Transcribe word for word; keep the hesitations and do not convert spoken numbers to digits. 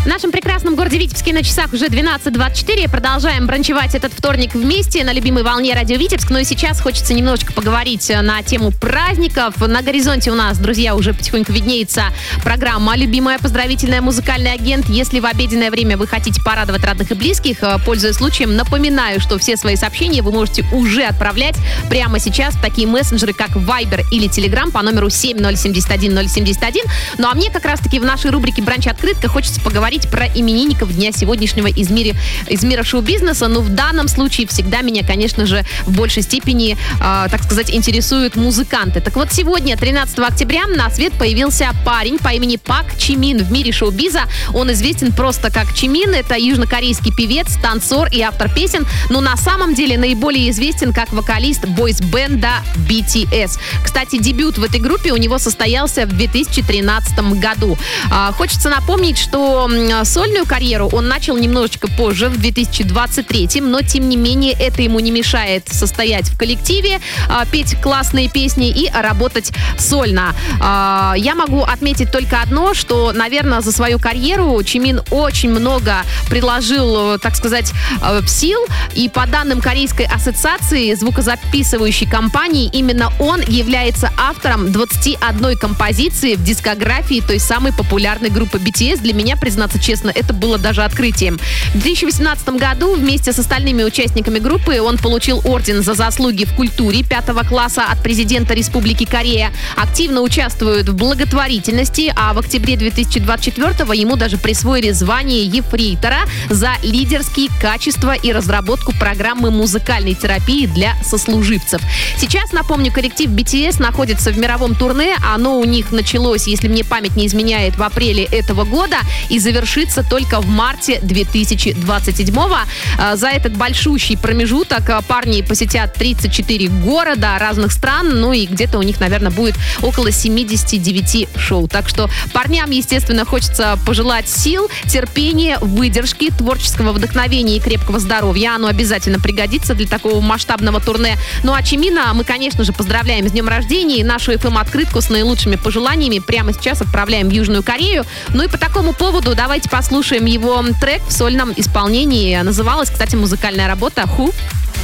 В нашем прекрасном городе Витебске на часах уже двенадцать двадцать четыре. Продолжаем бранчевать этот вторник вместе на любимой волне радио Витебск. Но и сейчас хочется немножечко поговорить на тему праздников. На горизонте у нас, друзья, уже потихоньку виднеется программа «Любимая поздравительная музыкальный агент». Если в обеденное время вы хотите порадовать родных и близких, пользуясь случаем, напоминаю, что все свои сообщения вы можете уже отправлять прямо сейчас в такие мессенджеры, как Viber или Telegram по номеру семь ноль семь один ноль семь один. Ну а мне как раз-таки в нашей рубрике «Бранч-открытка» хочется поговорить про именинников дня сегодняшнего из, мире, из мира шоу-бизнеса. Но в данном случае всегда меня, конечно же, в большей степени, э, так сказать, интересуют музыканты. Так вот, сегодня, тринадцатого октября, на свет появился парень по имени Пак Чимин. В мире шоу-биза он известен просто как Чимин. Это южнокорейский певец, танцор и автор песен. Но на самом деле наиболее известен как вокалист бойс-бенда би ти эс. Кстати, дебют в этой группе у него состоялся в две тысячи тринадцатом году. Э, хочется напомнить, что сольную карьеру он начал немножечко позже, в две тысячи двадцать третьем, но, тем не менее, это ему не мешает состоять в коллективе, петь классные песни и работать сольно. Я могу отметить только одно, что, наверное, за свою карьеру Чимин очень много приложил, так сказать, сил, и по данным Корейской ассоциации звукозаписывающей компании, именно он является автором двадцати одной композиции в дискографии той самой популярной группы би ти эс. Для меня, признаться честно, это было даже открытием. В две тысячи восемнадцатом году вместе с остальными участниками группы он получил орден за заслуги в культуре пятого класса от президента Республики Корея. Активно участвует в благотворительности, а в октябре две тысячи двадцать четвёртого ему даже присвоили звание ефрейтора за лидерские качества и разработку программы музыкальной терапии для сослуживцев. Сейчас, напомню, коллектив би ти эс находится в мировом турне. Оно у них началось, если мне память не изменяет, в апреле этого года и завершится только в марте две тысячи двадцать седьмого. За этот большущий промежуток парни посетят тридцать четыре города разных стран, ну и где-то у них, наверное, будет около семьдесят девять шоу. Так что парням, естественно, хочется пожелать сил, терпения, выдержки, творческого вдохновения и крепкого здоровья. Оно обязательно пригодится для такого масштабного турне. Ну а Чимина мы, конечно же, поздравляем с днем рождения, и нашу эф эм-открытку с наилучшими пожеланиями прямо сейчас отправляем в Южную Корею. Ну и по такому поводу давайте послушаем его трек в сольном исполнении. Называлась, кстати, музыкальная работа «Who».